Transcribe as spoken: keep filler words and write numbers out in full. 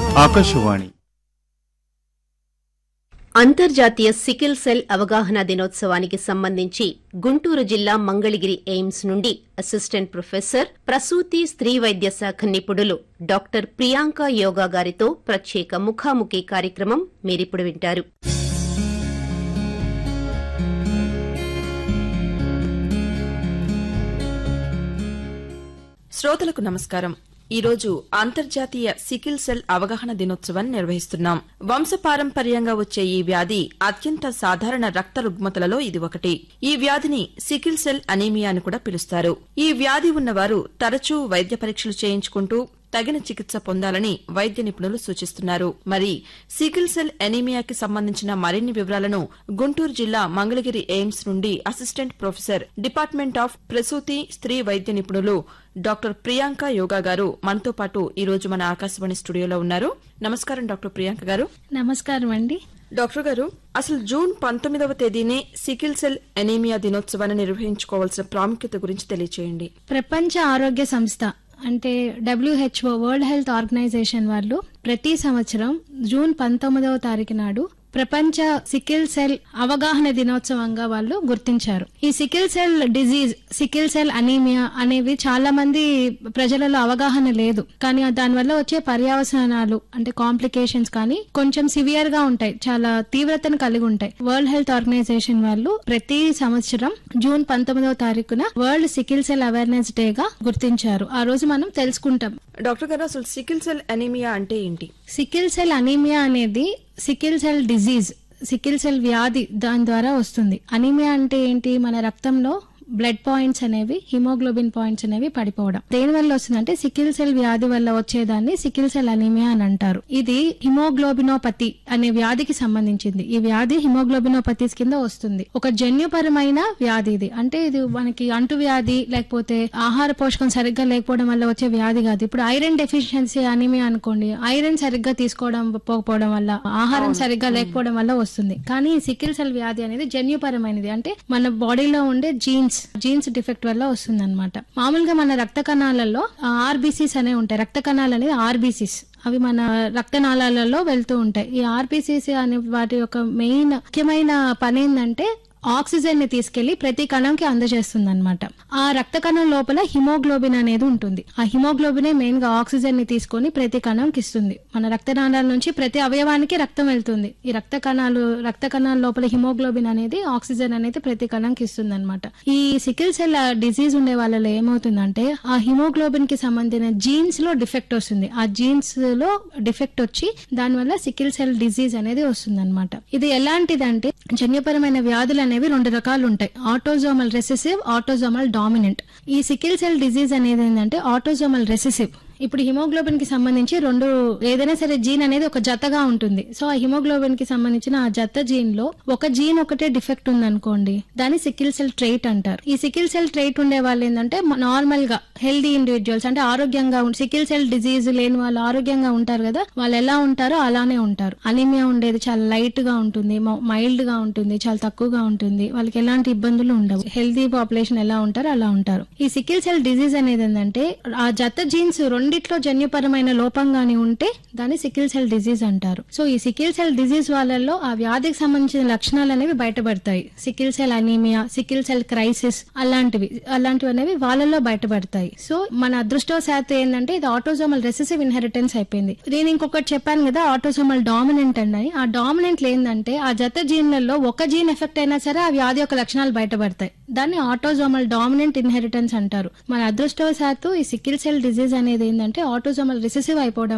ఆకాశవాణి. అంతర్జాతీయ sickle cell అవగాహన దినోత్సవానికి సంబంధించి గుంటూరు జిల్లా మంగళగిరి ఎయిమ్స్ నుండి అసిస్టెంట్ ప్రొఫెసర్ ప్రసూతి స్త్రీ వైద్య శాఖ నిపుణులు డాక్టర్ ప్రియాంక యోగా గారితో ప్రత్యేక ముఖాముఖి కార్యక్రమం మీరిప్పుడు వింటారు. శ్రోతలకు నమస్కారం. ఈరోజు అంతర్జాతీయ సికిల్ సెల్ అవగాహన దినోత్సవాన్ని నిర్వహిస్తున్నాం. వంశపారంపర్యంగా వచ్చే ఈ వ్యాధి అత్యంత సాధారణ రక్త రుగ్మతలలో ఇది ఒకటి. ఈ వ్యాధిని సికిల్ సెల్ అనీమియా అని కూడా పిలుస్తారు. ఈ వ్యాధి ఉన్నవారు తరచూ వైద్య పరీక్షలు చేయించుకుంటూ తగిన చికిత్స పొందాలని వైద్య నిపుణులు సూచిస్తున్నారు. మరి సికిల్ సెల్ ఎనీమియాకి సంబంధించిన మరిన్ని వివరాలను గుంటూరు జిల్లా మంగళగిరి ఎయిమ్స్ నుండి అసిస్టెంట్ ప్రొఫెసర్ డిపార్ట్మెంట్ ఆఫ్ ప్రసూతి స్త్రీ వైద్య నిపుణులు డాక్టర్ ప్రియాంక యోగా గారు మనతో పాటు ఈ రోజు మన ఆకాశవాణి స్టూడియోలో ఉన్నారు. నమస్కారం డాక్టర్ ప్రియాంక గారు. నమస్కారం అండి. డాక్టర్ గారు, అసలు జూన్ పంతొమ్మిదవ తేదీనే సికిల్ సెల్ ఎనీమియా దినోత్సవాన్ని నిర్వహించుకోవాల్సిన ప్రాముఖ్యత గురించి తెలియచేయండి. ప్రపంచ ఆరోగ్య సంస్థ అంటే డబ్ల్యూహెచ్ఓ వరల్డ్ హెల్త్ ఆర్గనైజేషన్ వాళ్ళు ప్రతి సంవత్సరం జూన్ పంతొమ్మిదవ తారీఖు నాడు ప్రపంచ సికిల్ సెల్ అవగాహన దినోత్సవంగా వాళ్ళు గుర్తించారు. ఈ sickle cell disease, sickle cell anaemia అనేవి చాలా మంది ప్రజలలో అవగాహన లేదు. కానీ దానివల్ల వచ్చే పర్యవసానాలు అంటే కాంప్లికేషన్స్ కానీ కొంచెం సివియర్ గా ఉంటాయి, చాలా తీవ్రతను కలిగి ఉంటాయి. వరల్డ్ హెల్త్ ఆర్గనైజేషన్ వాళ్ళు ప్రతి సంవత్సరం జూన్ పంతొమ్మిదవ తారీఖున world sickle cell awareness day గా గుర్తించారు. ఆ రోజు మనం తెలుసుకుంటాం. డాక్టర్ గారు, అసలు సికిల్ సెల్ అనీమియా అంటే ఏంటి? సికిల్ సెల్ అనీమియా అనేది sickle cell disease, sickle cell వ్యాధి, దాని ద్వారా వస్తుంది. అనీమియా అంటే ఏంటి? మన రక్తంలో బ్లడ్ పాయింట్స్ అనేవి, హిమోగ్లోబిన్ పాయింట్స్ అనేవి పడిపోవడం. దేని వల్ల వస్తుందంటే సికిల్ సెల్ వ్యాధి వల్ల వచ్చేదాన్ని సికిల్ సెల్ అనీమియా అని అంటారు. ఇది హిమోగ్లోబినోపతి అనే వ్యాధికి సంబంధించింది. ఈ వ్యాధి హిమోగ్లోబినోపతిస్ కింద వస్తుంది. ఒక జన్యుపరమైన వ్యాధి ఇది. అంటే ఇది మనకి అంటు వ్యాధి లేకపోతే ఆహార పోషకం సరిగ్గా లేకపోవడం వల్ల వచ్చే వ్యాధి కాదు. ఇప్పుడు ఐరన్ డెఫిషియన్సీ అనీమియా అనుకోండి, ఐరన్ సరిగ్గా తీసుకోవడం పోకపోవడం వల్ల, ఆహారం సరిగ్గా లేకపోవడం వల్ల వస్తుంది. కానీ సికిల్ సెల్ వ్యాధి అనేది జన్యుపరమైనది. అంటే మన బాడీలో ఉండే జీన్స్ జీన్స్ డిఫెక్ట్ వల్ల వస్తుంది అనమాట. మామూలుగా మన రక్త కణాలలో ఆర్బీసీస్ అనే ఉంటాయి. రక్త కణాలు అనేది ఆర్బీసీస్, అవి మన రక్తనాళాలలో వెళ్తూ ఉంటాయి. ఈ ఆర్బీసీస్ అనే వాటి యొక్క మెయిన్ ముఖ్యమైన పని ఏంటంటే ఆక్సిజన్ ని తీసుకెళ్లి ప్రతి కణంకి అందజేస్తుంది అనమాట. ఆ రక్త కణం లోపల హిమోగ్లోబిన్ అనేది ఉంటుంది. ఆ హిమోగ్లోబినే మెయిన్ గా ఆక్సిజన్ ని తీసుకొని ప్రతి కణంకి ఇస్తుంది. మన రక్తనాళాల నుంచి ప్రతి అవయవానికి రక్తం వెళ్తుంది. ఈ రక్త కణాలు రక్త కణాల లోపల హిమోగ్లోబిన్ అనేది ఆక్సిజన్ అనేది ప్రతి కణంకి ఇస్తుంది అనమాట. ఈ సికిల్ సెల్ డిజీజ్ ఉండే వాళ్ళలో ఏమవుతుందంటే ఆ హిమోగ్లోబిన్ కి సంబంధించిన జీన్స్ లో డిఫెక్ట్ వస్తుంది. ఆ జీన్స్ లో డిఫెక్ట్ వచ్చి దానివల్ల సికిల్ సెల్ డిజీజ్ అనేది వస్తుంది అనమాట. ఇది ఎలాంటిదంటే జన్యుపరమైన వ్యాధులు అనేవి రెండు రకాలు ఉంటాయి. Autosomal recessive, autosomal dominant. ఈ సికిల్ సెల్ డిజీజ్ అనేది ఏంటంటే ఆటోజోమల్ రెసెసివ్. ఇప్పుడు హిమోగ్లోబిన్ కి సంబంధించి రెండు ఏదైనా సరే జీన్ అనేది ఒక జతగా ఉంటుంది. సో ఆ హిమోగ్లోబిన్ కి సంబంధించిన ఆ జత జీన్ లో ఒక జీన్ ఒకటే డిఫెక్ట్ ఉంది అనుకోండి, దాన్ని సికిల్ సెల్ ట్రైట్ అంటారు. ఈ సికిల్ సెల్ ట్రైట్ ఉండే వాళ్ళు ఏంటంటే నార్మల్ గా హెల్దీ ఇండివిజువల్స్, అంటే ఆరోగ్యంగా సికిల్ సెల్ డిజీజ్ లేని వాళ్ళు ఆరోగ్యంగా ఉంటారు కదా, వాళ్ళు ఎలా ఉంటారో అలానే ఉంటారు. అనీమియా ఉండేది చాలా లైట్ గా ఉంటుంది, మైల్డ్ గా ఉంటుంది, చాలా తక్కువగా ఉంటుంది. వాళ్ళకి ఎలాంటి ఇబ్బందులు ఉండవు. హెల్దీ పాపులేషన్ ఎలా ఉంటారో అలా ఉంటారు. ఈ సికిల్ సెల్ డిజీజ్ అనేది ఏంటంటే ఆ జత జీన్స్ రెండిట్లో జన్యుపరమైన లోపంగాని ఉంటే దాన్ని సికిల్ సెల్ డిజీజ్ అంటారు. సో ఈ సికిల్ సెల్ డిజీజ్ వాళ్ళల్లో ఆ వ్యాధికి సంబంధించిన లక్షణాలు అనేవి బయటపడతాయి. Sickle cell anaemia, sickle cell crisis అలాంటివి అలాంటివి అనేవి వాళ్ళల్లో బయటపడతాయి. సో మన అదృష్టవశాత్తు ఏంటంటే ఇది ఆటోజోమల్ రెసెసివ్ ఇన్హెరిటెన్స్ అయిపోయింది. నేను ఇంకొకటి చెప్పాను కదా ఆటోజోమల్ డామినెంట్ అని. ఆ డామినెంట్ ఏంటంటే ఆ జత జీన్లలో ఒక జీన్ ఎఫెక్ట్ అయినా సరే ఆ వ్యాధి యొక్క లక్షణాలు బయటపడతాయి. దాన్ని ఆటోజోమల్ డామినెంట్ ఇన్హెరిటెన్స్ అంటారు. మన అదృష్టవశాత్తు ఈ సికిల్ సెల్ డిజీజ్ అనేది ఏంటంటే ఆటోజోమల్ రిసెసివ్ అయిపోవడం